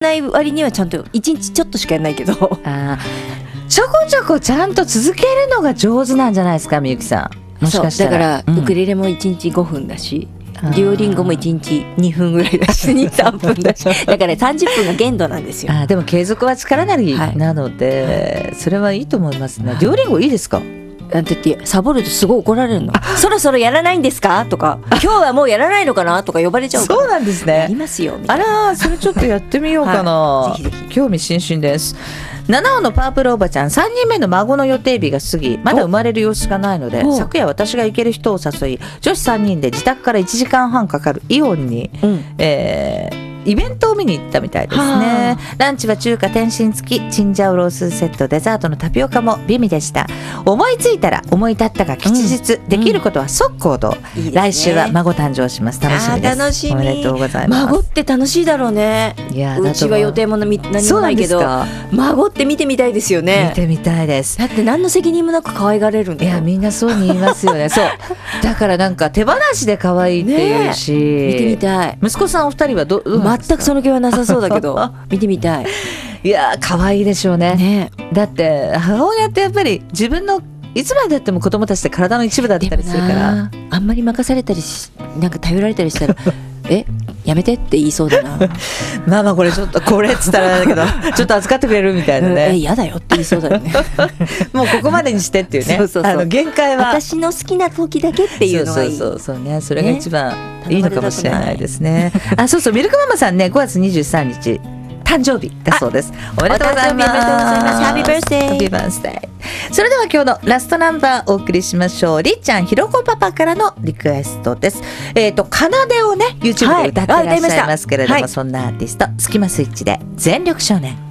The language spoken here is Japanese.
ない割にはちゃんと1日ちょっとしかやらないけどちょこちょこちゃんと続けるのが上手なんじゃないですか、みゆきさん。もしかしたらだから、ウクレレも1日5分だし、デュオリンゴも1日2分ぐらいだし2、3分だし、だから30分が限度なんですよ。 でも継続は力なりなので、それはいいと思いますね。デュオリンゴいいですか？ だってサボるとすごい怒られるの。そろそろやらないんですかとか、今日はもうやらないのかなとか呼ばれちゃうから。 そうなんですね。 やりますよみたいな。 それちょっとやってみようかな。ぜひぜひ。興味津々です。七尾のパープルおばちゃん、3人目の孫の予定日が過ぎ、まだ生まれる様子がないので、昨夜私が行ける人を誘い、女子3人で自宅から1時間半かかるイオンに、イベントを見に行ったみたいですね。ランチは中華天津付きチンジャオロースセット、デザートのタピオカも美味でした。思いついたら思い立ったが吉日、できることは即行動。いいですね。来週は孫誕生します。楽しみです。 楽しみ。 おめでとうございます。 孫って楽しいだろうね。いや、うちは予定も何もないけど、孫って見てみたいですよね。 見てみたいです。 だって何の責任もなく可愛がれるんだよ。 いや、みんなそうに言いますよね。そうだからなんか手放しで可愛いっていうし、 見てみたい。 息子さんお二人は全くその気はなさそうだけど見てみたい。 いや、可愛いでしょうね。だって母親ってやっぱり自分のいつまでだっても子供たちって体の一部だったりするから、 あんまり任されたりなんか頼られたりしたらやめてって言いそうだな。 ママこれちょっとこれっつったらだけどちょっと預かってくれるみたいなね。 嫌だよって言いそうだよね。 もうここまでにしてっていうね。限界は私の好きな時だけっていうのがいい。 そうね、それが一番いいのかもしれないですね。そうミルクママさんね、5月23日誕生日だそうです。おめでとうございます。 ハッピーバースデー。 ハッピーバースデー。それでは今日のラストナンバーお送りしましょう。りっちゃんひろこパパからのリクエストです。奏でをね YouTube で歌ってらっしゃいますけれども、そんなアーティストスキマスイッチで全力少年。